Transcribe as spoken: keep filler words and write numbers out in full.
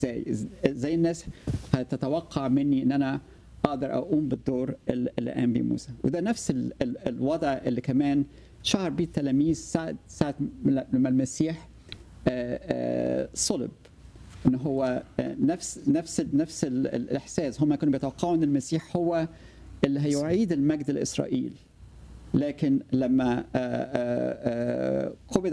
ازاي زي الناس هتتوقع مني ان انا اقدر اقوم بالدور اللي قام بيه موسى. وده نفس ال ال الوضع اللي كمان شعر بيه التلاميذ ساعه ساعه لما المسيح صلب، ان هو نفس نفس نفس الاحساس. هم كانوا بيتوقعوا ان المسيح هو اللي هيعيد المجد لاسرائيل، لكن لما قبض